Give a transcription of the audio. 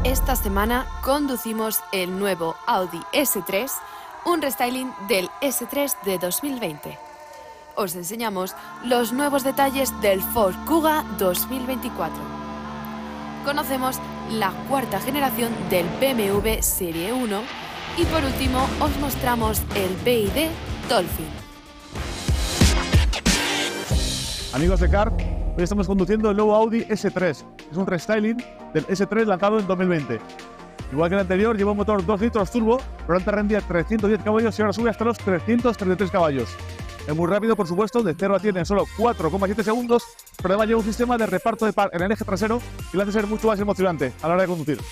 Esta semana conducimos el nuevo Audi S3, un restyling del S3 de 2020. Os enseñamos los nuevos detalles del Ford Kuga 2024. Conocemos la cuarta generación del BMW Serie 1 y por último os mostramos el BYD Dolphin. Amigos de CAR, hoy estamos conduciendo el nuevo Audi S3. Es un restyling del S3 lanzado en 2020. Igual que el anterior, lleva un motor 2 litros turbo, pero antes rendía 310 caballos y ahora sube hasta los 333 caballos. Es muy rápido, por supuesto, de 0 a 100 en solo 4,7 segundos, pero además lleva un sistema de reparto de par en el eje trasero que le hace ser mucho más emocionante a la hora de conducir.